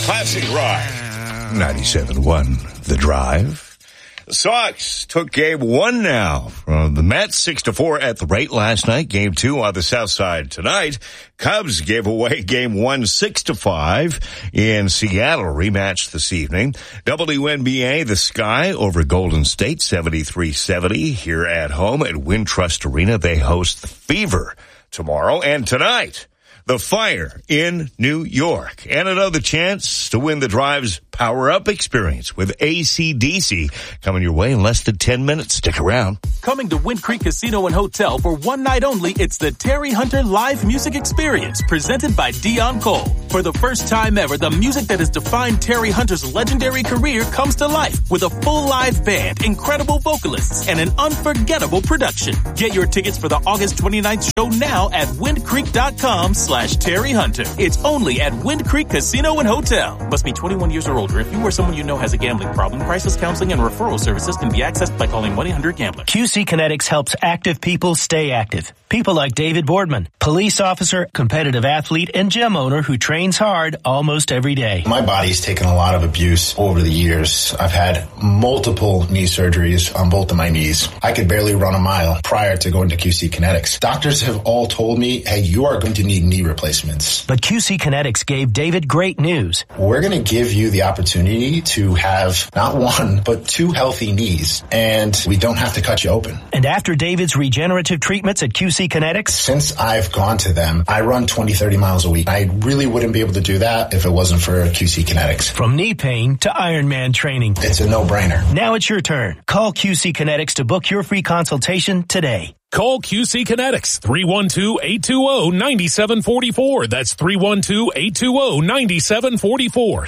Classic Rock. 97.1 The Drive. The Sox took game one now from the Mets 6-4 at the rate last night. Game two on the south side tonight. Cubs gave away game one 6-5 in Seattle. Rematch this evening. WNBA, the Sky over Golden State 73-70 here at home at Wintrust Arena. They host the Fever tomorrow and tonight. The Fire in New York. And another chance to win the Drive's Power Up experience with AC/DC. Coming your way in less than 10 minutes. Stick around. Coming to Wind Creek Casino and Hotel for one night only, it's the Terry Hunter Live Music Experience, presented by Dion Cole. For the first time ever, the music that has defined Terry Hunter's legendary career comes to life with a full live band, incredible vocalists, and an unforgettable production. Get your tickets for the August 29th show now at windcreek.com/Terry Hunter. It's only at Wind Creek Casino and Hotel. Must be 21 years or older. If you or someone you know has a gambling problem, crisis counseling and referral services can be accessed by calling 1-800-GAMBLER. QC Kinetics helps active people stay active. People like David Boardman, police officer, competitive athlete, and gym owner who trains hard almost every day. My body's taken a lot of abuse over the years. I've had multiple knee surgeries on both of my knees. I could barely run a mile prior to going to QC Kinetics. Doctors have all told me, hey, you are going to need knee replacements. But QC Kinetics gave David great news. We're going to give you the opportunity to have not one, but two healthy knees, and we don't have to cut you open. And after David's regenerative treatments at QC Kinetics? Since I've gone to them, I run 20, 30 miles a week. I really wouldn't be able to do that if it wasn't for QC Kinetics. From knee pain to Ironman training. It's a no-brainer. Now it's your turn. Call QC Kinetics to book your free consultation today. Call QC Kinetics, 312-820-9744. That's 312-820-9744.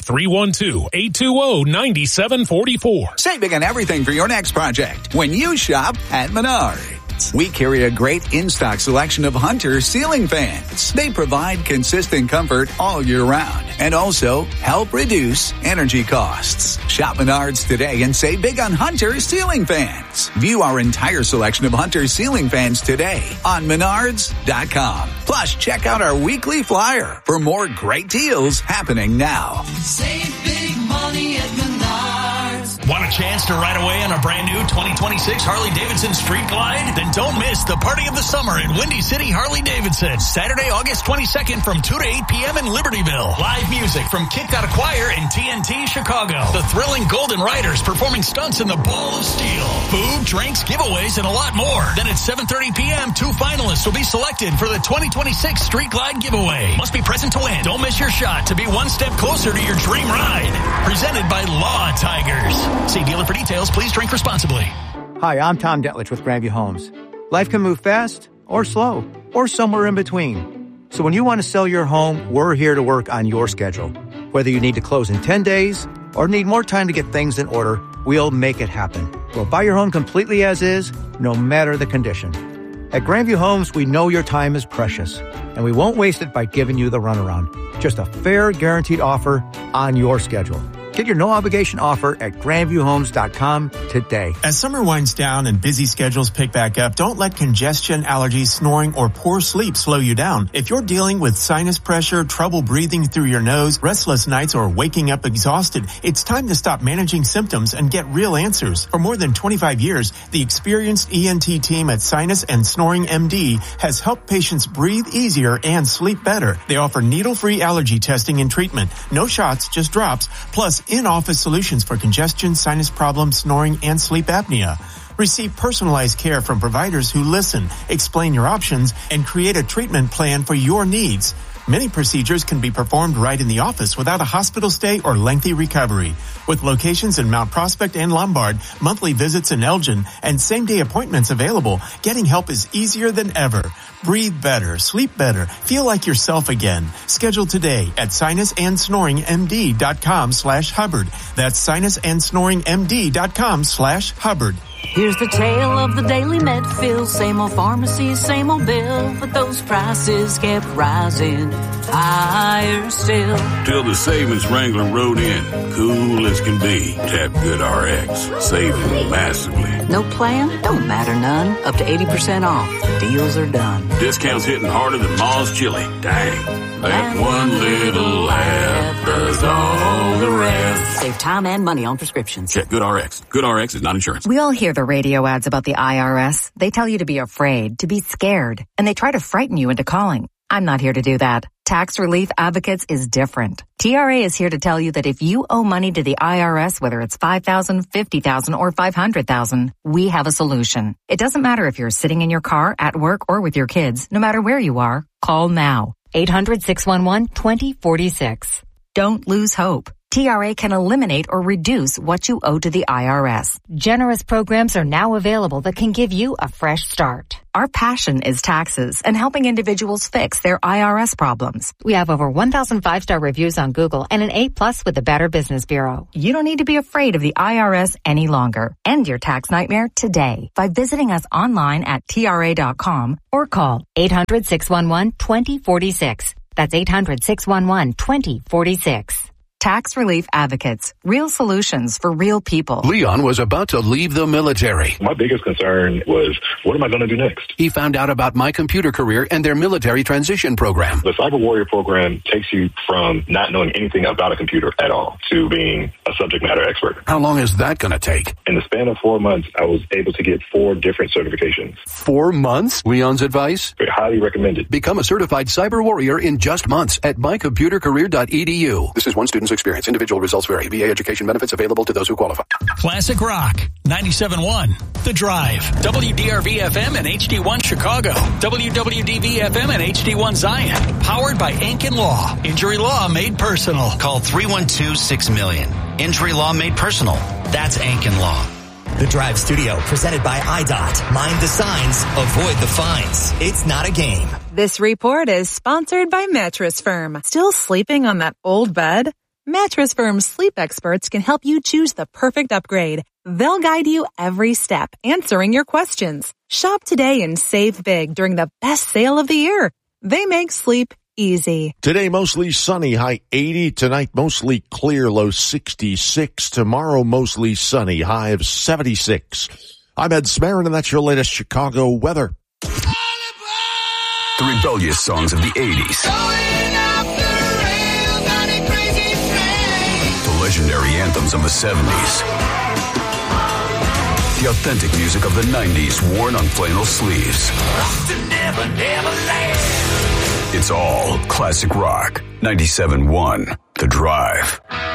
312-820-9744. Save big on everything for your next project when you shop at Menards. We carry a great in-stock selection of Hunter ceiling fans. They provide consistent comfort all year round and also help reduce energy costs. Shop Menards today and save big on Hunter ceiling fans. View our entire selection of Hunter ceiling fans today on Menards.com. Plus, check out our weekly flyer for more great deals happening now. Save big money at Menards. Want a chance to ride away on a brand new 2026 Harley-Davidson Street Glide? Then don't miss the party of the summer at Windy City Harley-Davidson. Saturday, August 22nd from 2 to 8 p.m. in Libertyville. Live music from Kicked Out a Choir in TNT Chicago. The thrilling Golden Riders performing stunts in the Ball of Steel. Food, drinks, giveaways, and a lot more. Then at 7:30 p.m., 2 finalists will be selected for the 2026 Street Glide giveaway. Must be present to win. Don't miss your shot to be one step closer to your dream ride. Presented by Law Tigers. See dealer for details. Please drink responsibly. Hi, I'm Tom Detlich with Grandview Homes. Life can move fast or slow or somewhere in between. So when you want to sell your home, we're here to work on your schedule. Whether you need to close in 10 days or need more time to get things in order, we'll make it happen. We'll buy your home completely as is, no matter the condition. At Grandview Homes, we know your time is precious, and we won't waste it by giving you the runaround. Just a fair, guaranteed offer on your schedule. Get your no-obligation offer at GrandviewHomes.com today. As summer winds down and busy schedules pick back up, don't let congestion, allergies, snoring, or poor sleep slow you down. If you're dealing with sinus pressure, trouble breathing through your nose, restless nights, or waking up exhausted, it's time to stop managing symptoms and get real answers. For more than 25 years, the experienced ENT team at Sinus and Snoring MD has helped patients breathe easier and sleep better. They offer needle-free allergy testing and treatment. No shots, just drops, plus in-office solutions for congestion, sinus problems, snoring, and sleep apnea. Receive personalized care from providers who listen, explain your options, and create a treatment plan for your needs. Many procedures can be performed right in the office without a hospital stay or lengthy recovery. With locations in Mount Prospect and Lombard, monthly visits in Elgin, and same-day appointments available, getting help is easier than ever. Breathe better, sleep better, feel like yourself again. Schedule today at sinusandsnoringmd.com/Hubbard. That's sinusandsnoringmd.com/Hubbard. Here's the tale of the Daily Medfield. Same old pharmacy, same old bill, but those prices kept rising higher still. Till the savings Wrangler rode in, cool as can be. Tap Good RX, saving massively. No plan? Don't matter none. Up to 80% off. Deals are done. Discounts hitting harder than Ma's chili. Dang, that one little laugh does all time and money on prescriptions. Check GoodRx. GoodRx is not insurance. We all hear the radio ads about the IRS. They tell you to be afraid, to be scared, and they try to frighten you into calling. I'm not here to do that. Tax Relief Advocates is different. TRA is here to tell you that if you owe money to the IRS, whether it's $5,000, $50,000, or $500,000, we have a solution. It doesn't matter if you're sitting in your car, at work, or with your kids. No matter where you are, call now. 800-611-2046. Don't lose hope. TRA can eliminate or reduce what you owe to the IRS. Generous programs are now available that can give you a fresh start. Our passion is taxes and helping individuals fix their IRS problems. We have over 1,000 5-star reviews on Google and an A+ with the Better Business Bureau. You don't need to be afraid of the IRS any longer. End your tax nightmare today by visiting us online at TRA.com or call 800-611-2046. That's 800-611-2046. Tax Relief Advocates. Real solutions for real people. Leon was about to leave the military. My biggest concern was, what am I going to do next? He found out about My Computer Career and their military transition program. The Cyber Warrior program takes you from not knowing anything about a computer at all to being a subject matter expert. How long is that going to take? In the span of 4 months, I was able to get 4 different certifications. 4 months? Leon's advice? Highly recommended. Become a certified cyber warrior in just months at mycomputercareer.edu. This is one student's experience. Individual results vary. VA education benefits available to those who qualify. Classic Rock, 97.1. The Drive. WDRV-FM and HD1 Chicago. WWDV-FM and HD1 Zion. Powered by Ankin Law. Injury law made personal. Call 312-6-million. Injury law made personal. That's Ankin Law. The Drive Studio, presented by IDOT. Mind the signs, avoid the fines. It's not a game. This report is sponsored by Mattress Firm. Still sleeping on that old bed? Mattress Firm's sleep experts can help you choose the perfect upgrade. They'll guide you every step, answering your questions. Shop today and save big during the best sale of the year. They make sleep easy. Today, mostly sunny, high 80. Tonight, mostly clear, low 66. Tomorrow, mostly sunny, high of 76. I'm Ed Smarin, and that's your latest Chicago weather. The rebellious songs of the 80s. The legendary anthems of the 70s. The authentic music of the 90s worn on flannel sleeves. It's all classic rock. 97.1 The Drive.